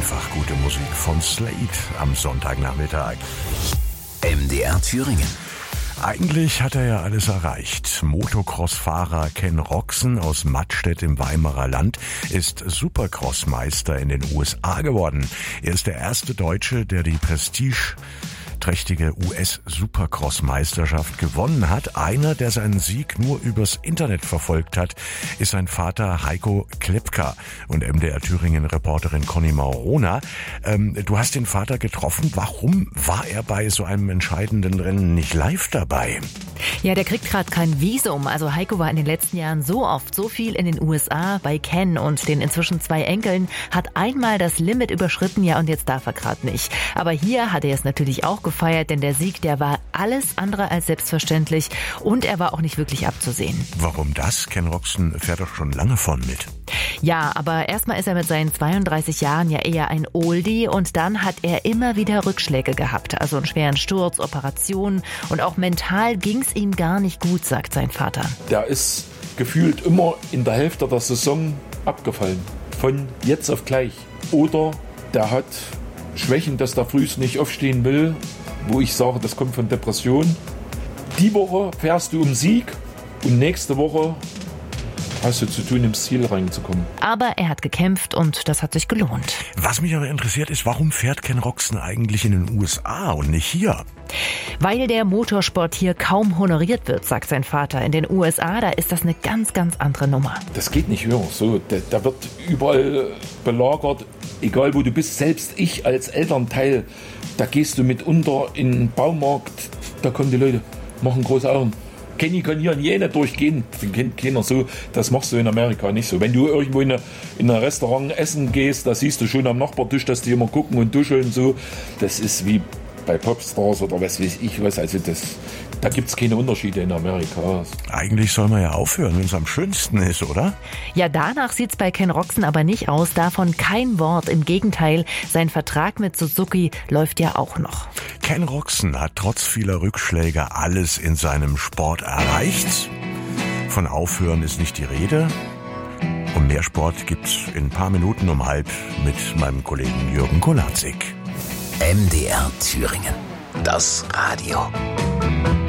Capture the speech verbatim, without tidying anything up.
Einfach gute Musik von Slade am Sonntagnachmittag. M D R Thüringen. Eigentlich hat er ja alles erreicht. Motocross-Fahrer Ken Roczen aus Mattstedt im Weimarer Land ist Supercross-Meister in den U S A geworden. Er ist der erste Deutsche, der die Prestige trächtige U S-Supercross-Meisterschaft gewonnen hat. Einer, der seinen Sieg nur übers Internet verfolgt hat, ist sein Vater Heiko Klepka und M D R Thüringen-Reporterin Conny Maurona. Ähm, du hast den Vater getroffen. Warum war er bei so einem entscheidenden Rennen nicht live dabei? Ja, der kriegt gerade kein Visum. Also Heiko war in den letzten Jahren so oft, so viel in den U S A bei Ken und den inzwischen zwei Enkeln, hat einmal das Limit überschritten, ja, und jetzt darf er gerade nicht. Aber hier hat er es natürlich auch gefeiert, denn der Sieg, der war alles andere als selbstverständlich und er war auch nicht wirklich abzusehen. Warum das? Ken Roczen fährt doch schon lange vorn mit. Ja, aber erstmal ist er mit seinen zweiunddreißig Jahren ja eher ein Oldie und dann hat er immer wieder Rückschläge gehabt. Also einen schweren Sturz, Operationen und auch mental ging's ihm gar nicht gut, sagt sein Vater. Der ist gefühlt immer in der Hälfte der Saison abgefallen. Von jetzt auf gleich. Oder der hat Schwächen, dass der frühst nicht aufstehen will, wo ich sage, das kommt von Depression. Die Woche fährst du um Sieg und nächste Woche hast du zu tun, ins Ziel reinzukommen. Aber er hat gekämpft und das hat sich gelohnt. Was mich aber interessiert ist, warum fährt Ken Roczen eigentlich in den U S A und nicht hier? Weil der Motorsport hier kaum honoriert wird, sagt sein Vater. In den U S A, da ist das eine ganz, ganz andere Nummer. Das geht nicht höher. So, da, da wird überall belagert, egal wo du bist. Selbst ich als Elternteil, da gehst du mitunter in den Baumarkt, da kommen die Leute, machen große Augen. Kenny kann hier in jene durchgehen, den kennt keiner so, das machst du in Amerika nicht so. Wenn du irgendwo in, eine, in ein Restaurant essen gehst, da siehst du schon am Nachbartisch, dass die immer gucken und duscheln so. Das ist wie bei Popstars oder was weiß ich was, also das, da gibt es keine Unterschiede in Amerika. Eigentlich soll man ja aufhören, wenn es am schönsten ist, oder? Ja, danach sieht's bei Ken Roczen aber nicht aus, davon kein Wort, im Gegenteil, sein Vertrag mit Suzuki läuft ja auch noch. Ken Roczen hat trotz vieler Rückschläge alles in seinem Sport erreicht. Von Aufhören ist nicht die Rede. Und mehr Sport gibt's in ein paar Minuten um halb mit meinem Kollegen Jürgen Kolazik. M D R Thüringen. Das Radio.